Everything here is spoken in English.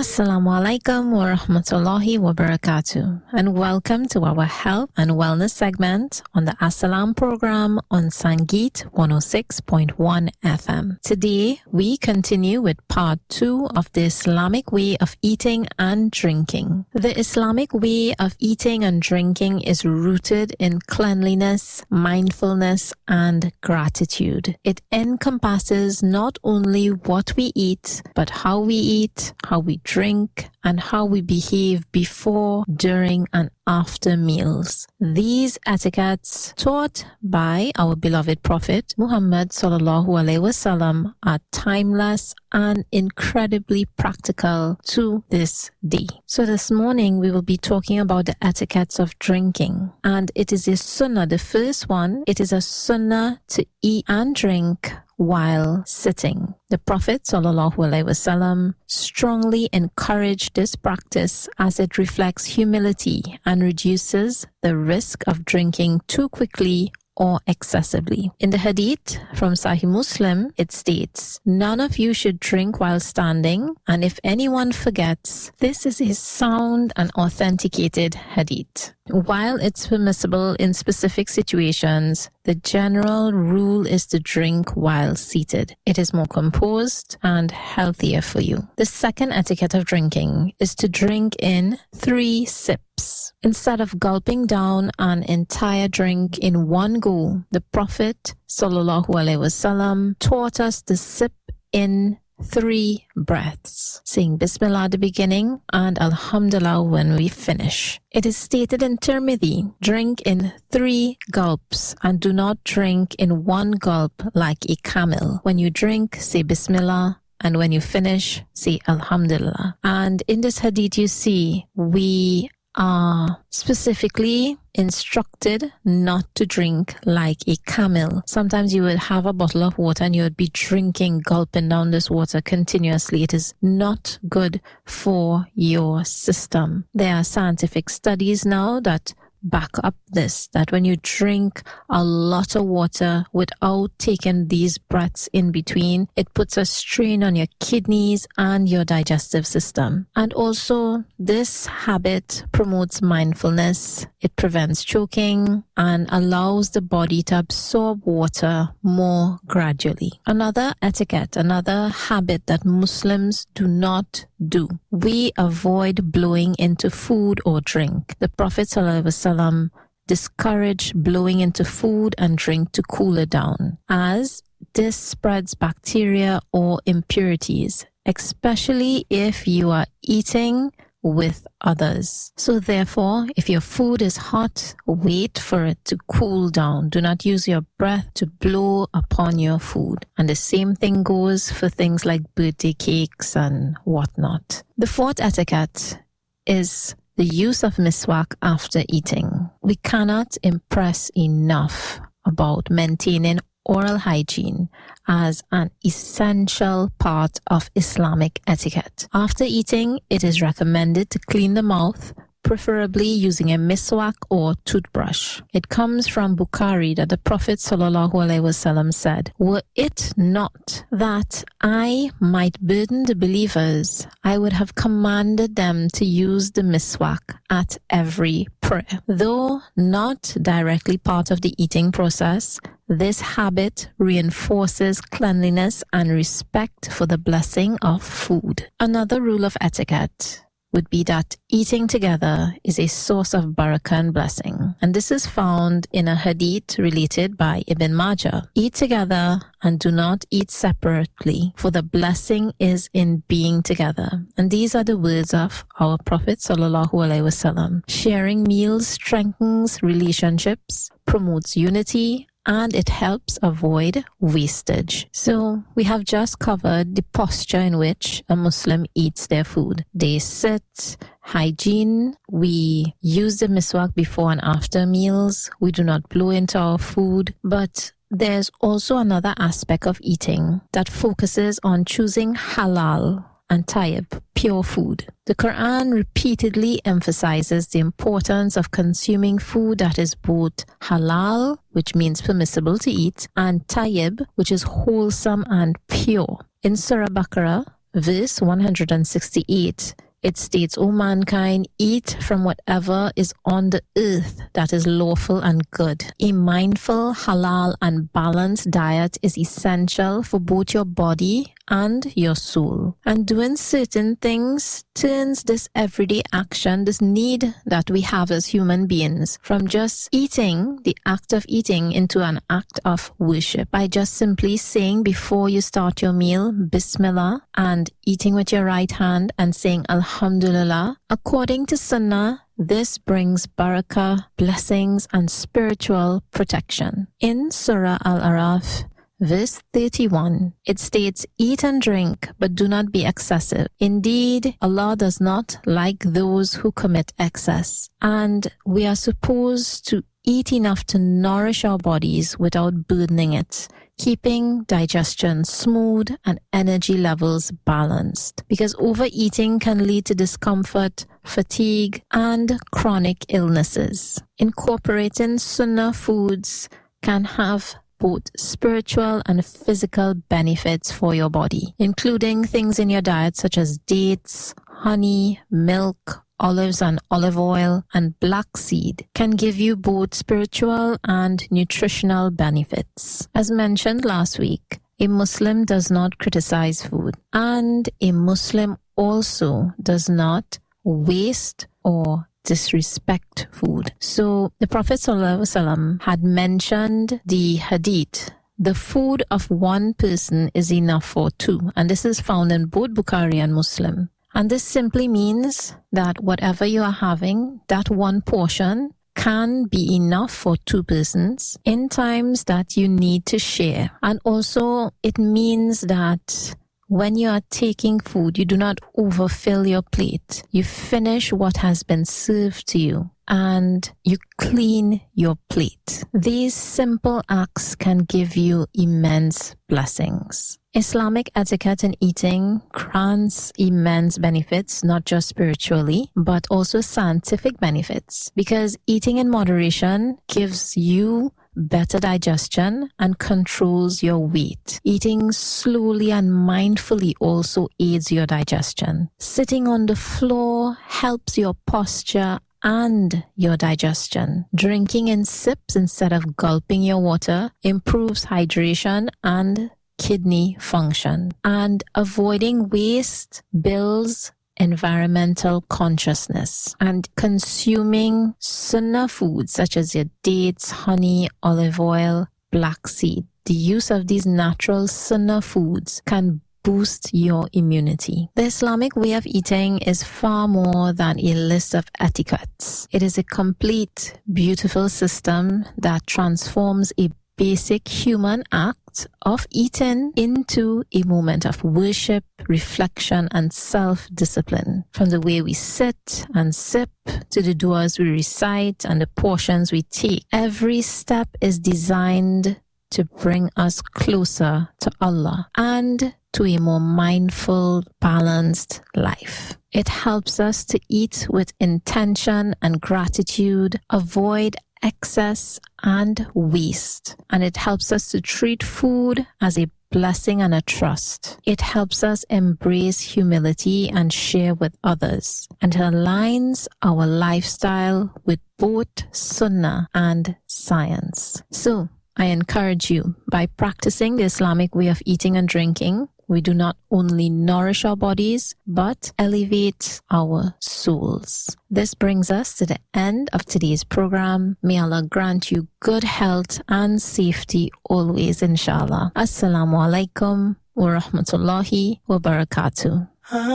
Assalamu alaikum wa rahmatullahi wa barakatuh, and welcome to our health and wellness segment on the As-Salam program on Sangeet 106.1 FM. Today, we continue with part 2 of the Islamic way of eating and drinking. The Islamic way of eating and drinking is rooted in cleanliness, mindfulness, and gratitude. It encompasses not only what we eat, but how we eat, how we drink, and how we behave before, during, and after meals. These etiquettes taught by our beloved Prophet Muhammad sallallahu alaihi wasallam are timeless and incredibly practical to this day. So this morning we will be talking about the etiquettes of drinking, and it is a sunnah. The first one, it is a sunnah to eat and drink while sitting. The Prophet ﷺ strongly encouraged this practice as it reflects humility and reduces the risk of drinking too quickly or excessively. In the hadith from Sahih Muslim, it states, "None of you should drink while standing, and if anyone forgets," this is a sound and authenticated hadith. While it's permissible in specific situations, the general rule is to drink while seated. It is more composed and healthier for you. The second etiquette of drinking is to drink in 3 sips. Instead of gulping down an entire drink in one go, the Prophet ﷺ taught us to sip in 3 breaths, saying Bismillah at the beginning and Alhamdulillah when we finish. It is stated in Tirmidhi, drink in 3 gulps and do not drink in 1 gulp like a camel. When you drink, say Bismillah, and when you finish, say Alhamdulillah. And in this hadith you see, we are specifically instructed not to drink like a camel. Sometimes you would have a bottle of water and you would be drinking, gulping down this water continuously. It is not good for your system. There are scientific studies now that back up this, that when you drink a lot of water without taking these breaths in between, it puts a strain on your kidneys and your digestive system. And also, this habit promotes mindfulness. It prevents choking and allows the body to absorb water more gradually. Another etiquette, another habit that Muslims do not do. We avoid blowing into food or drink. The Prophet ﷺ discouraged blowing into food and drink to cool it down, as this spreads bacteria or impurities, especially if you are eating with others. So therefore, if your food is hot, wait for it to cool down. Do not use your breath to blow upon your food. And the same thing goes for things like birthday cakes and whatnot. The fourth etiquette is the use of miswak after eating. We cannot impress enough about maintaining oral hygiene as an essential part of Islamic etiquette. After eating, it is recommended to clean the mouth, preferably using a miswak or toothbrush. It comes from Bukhari that the Prophet ﷺ said, "Were it not that I might burden the believers, I would have commanded them to use the miswak at every prayer." Though not directly part of the eating process, this habit reinforces cleanliness and respect for the blessing of food. Another rule of etiquette would be that eating together is a source of barakah and blessing. And this is found in a hadith related by Ibn Majah. Eat together and do not eat separately, for the blessing is in being together. And these are the words of our Prophet ﷺ. Sharing meals strengthens relationships, promotes unity, and it helps avoid wastage. So we have just covered the posture in which a Muslim eats their food. They sit, hygiene, we use the miswak before and after meals, we do not blow into our food, but there's also another aspect of eating that focuses on choosing halal and tayyib, pure food. The Quran repeatedly emphasizes the importance of consuming food that is both halal, which means permissible to eat, and tayyib, which is wholesome and pure. In Surah Baqarah, verse 168, it states, O mankind, eat from whatever is on the earth that is lawful and good. A mindful, halal, and balanced diet is essential for both your body and your soul. And doing certain things turns this everyday action, this need that we have as human beings, from just eating, the act of eating, into an act of worship. By just simply saying before you start your meal, Bismillah, and eating with your right hand and saying Alhamdulillah, according to Sunnah, this brings barakah, blessings, and spiritual protection. In Surah Al-Araf, verse 31, it states, eat and drink, but do not be excessive. Indeed, Allah does not like those who commit excess. And we are supposed to eat enough to nourish our bodies without burdening it, keeping digestion smooth and energy levels balanced. Because overeating can lead to discomfort, fatigue, and chronic illnesses. Incorporating Sunnah foods can have both spiritual and physical benefits for your body, including things in your diet such as dates, honey, milk, olives and olive oil, and black seed can give you both spiritual and nutritional benefits. As mentioned last week, a Muslim does not criticize food, and a Muslim also does not waste or disrespect food. So the Prophet ﷺ had mentioned the hadith, the food of one person is enough for two, and this is found in both Bukhari and Muslim. And this simply means that whatever you are having, that one portion can be enough for two persons in times that you need to share. And also it means that when you are taking food, you do not overfill your plate. You finish what has been served to you and you clean your plate. These simple acts can give you immense blessings. Islamic etiquette in eating grants immense benefits, not just spiritually, but also scientific benefits, because eating in moderation gives you better digestion and controls your weight. Eating slowly and mindfully also aids your digestion. Sitting on the floor helps your posture and your digestion. Drinking in sips instead of gulping your water improves hydration and kidney function. And avoiding waste builds environmental consciousness. And consuming Sunnah foods such as your dates, honey, olive oil, black seed. The use of these natural Sunnah foods can boost your immunity. The Islamic way of eating is far more than a list of etiquettes. It is a complete, beautiful system that transforms a basic human act of eating into a moment of worship, reflection, and self-discipline. From the way we sit and sip to the du'as we recite and the portions we take, every step is designed to bring us closer to Allah and to a more mindful, balanced life. It helps us to eat with intention and gratitude, avoid excess and waste, and it helps us to treat food as a blessing and a trust. It helps us embrace humility and share with others, and it aligns our lifestyle with both Sunnah and science. So I encourage you, by practicing the Islamic way of eating and drinking, we do not only nourish our bodies, but elevate our souls. This brings us to the end of today's program. May Allah grant you good health and safety always, inshallah. Assalamu alaikum wa rahmatullahi wa barakatuh.